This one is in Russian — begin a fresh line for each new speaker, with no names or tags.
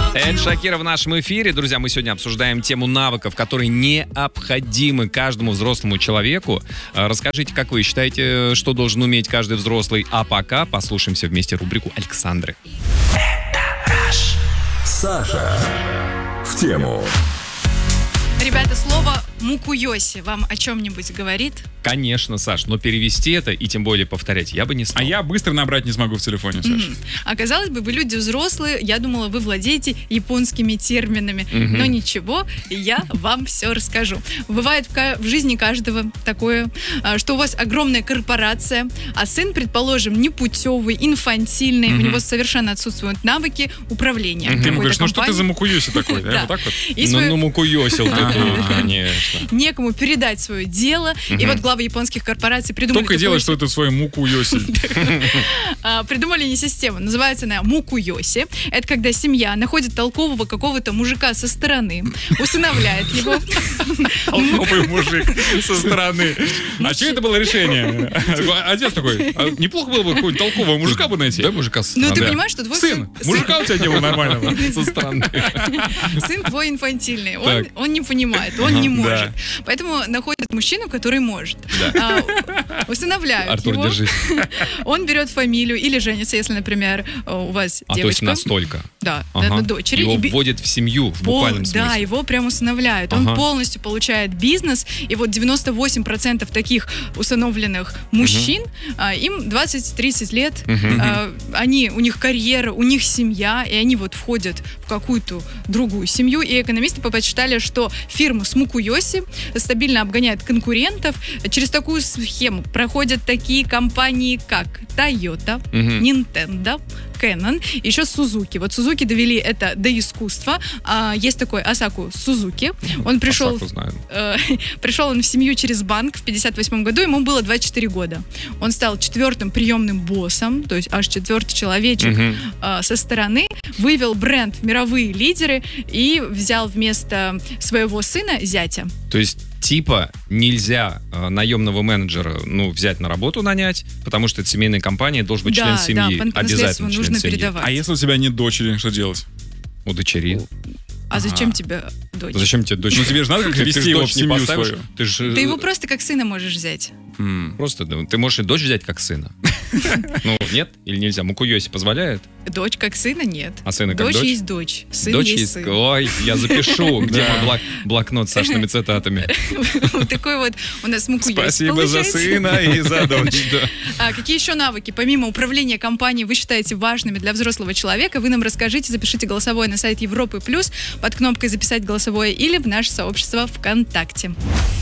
Это Шакира в нашем эфире. Друзья, мы сегодня обсуждаем тему навыков, которые необходимы каждому взрослому человеку. Расскажите, как вы считаете, что должен уметь каждый взрослый? А пока послушаемся вместе рубрику Александры.
Саша в тему.
Ребята, слово «мукуёси» вам о чем-нибудь говорит?
Конечно, Саш, но перевести это и тем более повторять я бы не стал.
А я быстро набрать не смогу в телефоне, Саша.
А казалось бы, вы люди взрослые, я думала, вы владеете японскими терминами. Но ничего, я вам все расскажу. Бывает в жизни каждого такое, что у вас огромная корпорация, а сын, предположим, непутевый, инфантильный, у него совершенно отсутствуют навыки управления.
Ты ему говоришь, ну что ты
компанией.
за мукуёси такой?
Да.
Вот так вот?
И
Ну, мукуёсил ты тут, конечно.
некому передать свое дело. И вот главы японских корпораций придумали
Только делай, что это свой мукуёси.
придумали не систему. Называется она мукуёси. Это когда семья находит толкового какого-то мужика со стороны, усыновляет его.
Толковый мужик со стороны. А что это было решение? Отец такой, неплохо было бы какого-нибудь толкового мужика бы найти.
Дай мужика со
Ну,
стороны.
ты понимаешь, что твой
Сын, мужика у тебя не было нормального.
Со стороны.
сын твой инфантильный.
Так.
Он не понимает, он не
Да.
может. Поэтому находит мужчину, который может. Усыновляют
Артур,
его.
держись.
Он берет фамилию или женится, если, например, у вас
А то есть
девочка.
настолько.
Да,
Ага.
на дочери.
Его
И
вводят в семью, в буквальном
Да,
смысле.
его прям усыновляют.
Ага.
Он полностью получает бизнес. И вот 98% таких усыновленных мужчин, им 20-30 лет, у них карьера, у них семья, и они вот входят в какую-то другую семью. И экономисты посчитали, что фирма с мукуёси стабильно обгоняет конкурентов. Через такую схему проходят такие компании, как Toyota, Nintendo, Canon, еще Suzuki. Вот Suzuki довели это до искусства. Есть такой Асаку Сузуки. Он пришел,
Осаку знаю.
пришел он в семью через банк в 1958 году, ему было 24 года. Он стал 4-м приемным боссом, то есть аж 4-й человечек со стороны, вывел бренд в мировые лидеры и взял вместо своего сына зятя.
То есть типа нельзя наемного менеджера взять на работу, нанять, потому что это семейная компания, должен быть член семьи.
по наследству
Обязательно член
нужно
семьи.
передавать.
А если у тебя нет дочери, что делать?
Удочери.
А зачем тебе дочь?
Зачем тебе дочь?
Ну тебе же надо как-то
Ты ж
вести его в
дочь не
семью
поставишь?
свою.
Ты же
Ты его просто как сына можешь взять.
просто, ты можешь и дочь взять как сына. Ну, нет? Или нельзя? Мукуёси позволяет?
Дочь как сына нет.
А сына как
дочь?
дочь?
Есть дочь. Сын
Дочь
есть
есть...
сын.
Ой, я запишу, где мой блокнот с Сашными цитатами.
Вот такой вот у нас мукуёси
Спасибо за
получается.
сына и за дочь.
Какие еще навыки, помимо управления компанией, вы считаете важными для взрослого человека? Вы нам расскажите, запишите голосовое на сайт Европы Плюс под кнопкой «Записать голосовое» или в наше сообщество ВКонтакте.